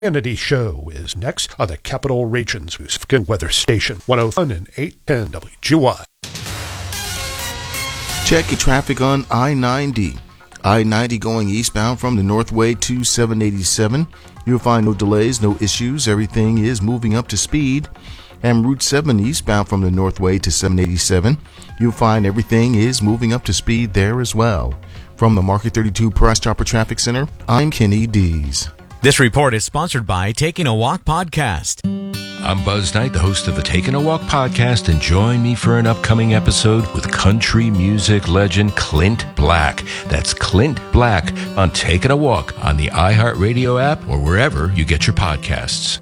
Hannity Show is next on the Capital Region's Weather Station, 101 and 810 WGY. Check your traffic on I-90. I-90 going eastbound from the Northway to 787. You'll find no delays, no issues. Everything is moving up to speed. And Route 7 eastbound from the Northway to 787. You'll find everything is moving up to speed there as well. From the Market 32 Price Chopper Traffic Center, I'm Kenny Dees. This report is sponsored by Taking a Walk Podcast. I'm Buzz Knight, the host of the Taking a Walk podcast, and join me for an upcoming episode with country music legend Clint Black. That's Clint Black on Taking a Walk on the iHeartRadio app or wherever you get your podcasts.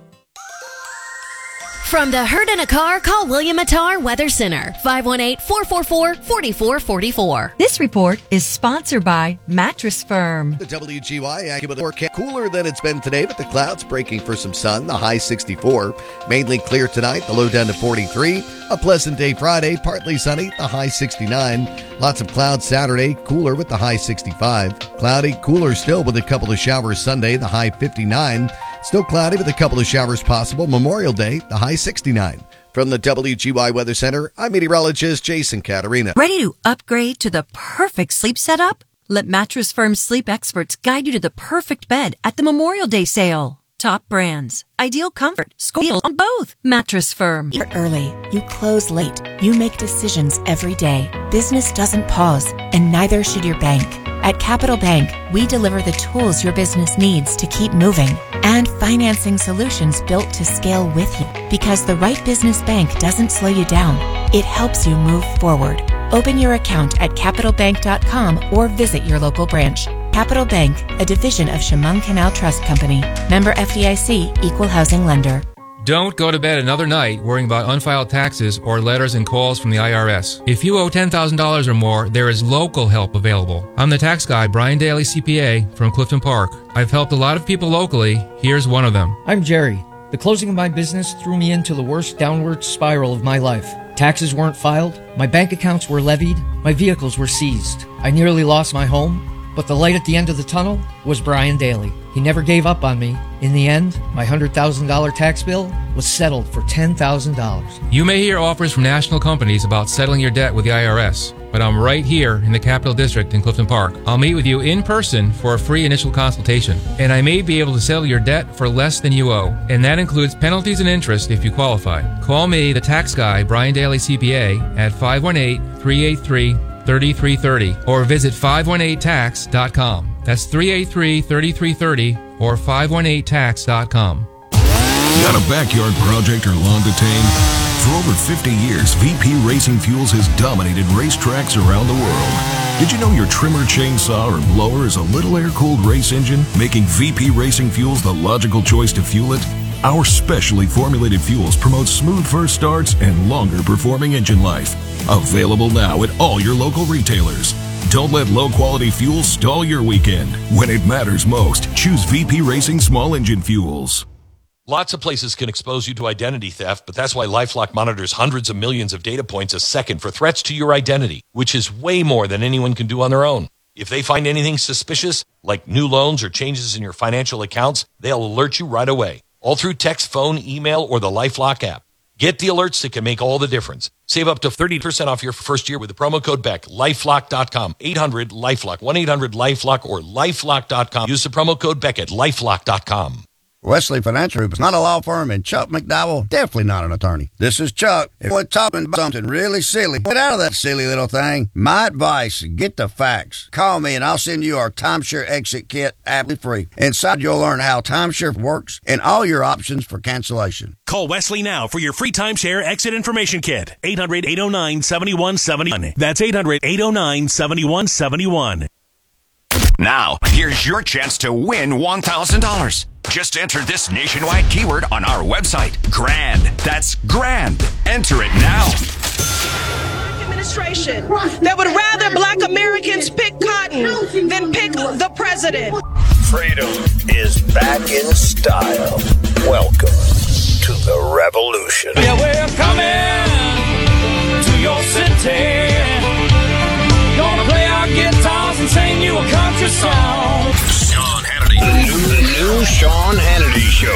From the Hurt in a Car, call William Attar Weather Center, 518-444-4444. This report is sponsored by Mattress Firm. The WGY AccuWeather forecast cooler than it's been today, but the clouds breaking for some sun, the high 64. Mainly clear tonight, the low down to 43. A pleasant day Friday, partly sunny, the high 69. Lots of clouds Saturday, cooler with the high 65. Cloudy, cooler still with a couple of showers Sunday, the high 59. Still cloudy with a couple of showers possible Memorial Day, the high 69. From the WGY Weather Center, I'm meteorologist Jason Caterina. Ready to upgrade to the perfect sleep setup? Let Mattress Firm's sleep experts guide you to the perfect bed at the Memorial Day sale. Top brands, ideal comfort, score on both. Mattress Firm. You're early, you close late, you make decisions every day. Business doesn't pause, and neither should your bank. At Capital Bank, we deliver the tools your business needs to keep moving and financing solutions built to scale with you. Because the right business bank doesn't slow you down. It helps you move forward. Open your account at capitalbank.com or visit your local branch. Capital Bank, a division of Chemung Canal Trust Company. Member FDIC, Equal Housing Lender. Don't go to bed another night worrying about unfiled taxes or letters and calls from the IRS. If you owe $10,000 or more, there is local help available. I'm the tax guy, Brian Daly, CPA, from Clifton Park. I've helped a lot of people locally. Here's one of them. I'm Jerry. The closing of my business threw me into the worst downward spiral of my life. Taxes weren't filed, my bank accounts were levied, my vehicles were seized. I nearly lost my home. But the light at the end of the tunnel was Brian Daly. He never gave up on me. In the end, my $100,000 tax bill was settled for $10,000. You may hear offers from national companies about settling your debt with the IRS, but I'm right here in the Capital District in Clifton Park. I'll meet with you in person for a free initial consultation, and I may be able to settle your debt for less than you owe, and that includes penalties and interest if you qualify. Call me, the tax guy, Brian Daly CPA, at 518-383-3330 or visit 518tax.com. That's 383-3330 or 518tax.com. Got a backyard project or lawn to tame? For over 50 years, VP Racing Fuels has dominated racetracks around the world. Did you know your trimmer, chainsaw, or blower is a little air-cooled race engine, making VP Racing Fuels the logical choice to fuel it? Our specially formulated fuels promote smooth first starts and longer performing engine life. Available now at all your local retailers. Don't let low-quality fuel stall your weekend. When it matters most, choose VP Racing Small Engine Fuels. Lots of places can expose you to identity theft, but that's why LifeLock monitors hundreds of millions of data points a second for threats to your identity, which is way more than anyone can do on their own. If they find anything suspicious, like new loans or changes in your financial accounts, they'll alert you right away, all through text, phone, email, or the LifeLock app. Get the alerts that can make all the difference. Save up to 30% off your first year with the promo code BECK. LifeLock.com. 800-LifeLock. 1-800-LifeLock or LifeLock.com. Use the promo code BECK at LifeLock.com. Wesley Financial Group is not a law firm, and Chuck McDowell, definitely not an attorney. This is Chuck. If you're talking about something really silly, get out of that silly little thing. My advice, get the facts. Call me and I'll send you our Timeshare Exit Kit absolutely free. Inside, you'll learn how Timeshare works and all your options for cancellation. Call Wesley now for your free Timeshare Exit Information Kit. 800-809-7171. That's 800-809-7171. Now, here's your chance to win $1,000. Just enter this nationwide keyword on our website, GRAND. That's GRAND. Enter it now. Administration that would rather black Americans pick cotton than pick the president. Freedom is back in style. Welcome to the revolution. Yeah, we're coming to your city. Gonna play our guitars and sing you a country song. Sean Hannity. The new Sean Hannity Show.